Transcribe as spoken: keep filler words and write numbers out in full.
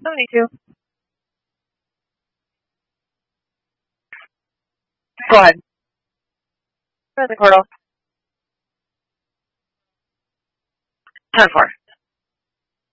No need to. Go ahead. Go ahead, Cordell. ten four.